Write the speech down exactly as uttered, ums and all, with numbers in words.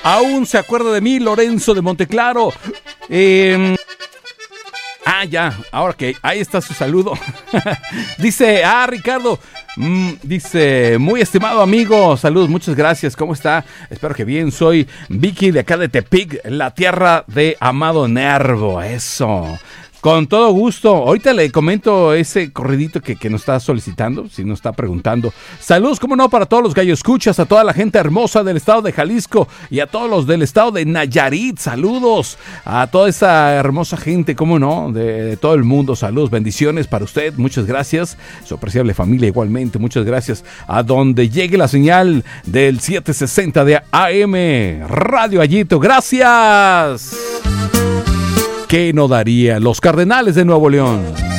Aún se acuerda de mí, Lorenzo de Monteclaro. Eh... Ah, ya, ahora que ahí está su saludo. Dice, ah, Ricardo, mm, dice, muy estimado amigo, saludos, muchas gracias, ¿cómo está? Espero que bien, soy Vicky de acá de Tepic, la tierra de Amado Nervo, eso. Con todo gusto. Ahorita le comento ese corridito que, que nos está solicitando, si nos está preguntando. Saludos, cómo no, para todos los gallo escuchas, a toda la gente hermosa del estado de Jalisco y a todos los del estado de Nayarit. Saludos a toda esa hermosa gente, cómo no, de, de todo el mundo. Saludos, bendiciones para usted. Muchas gracias. Su apreciable familia igualmente. Muchas gracias. A donde llegue la señal del setecientos sesenta de A M Radio Ayito. Gracias. ¿Qué no daría los Cardenales de Nuevo León?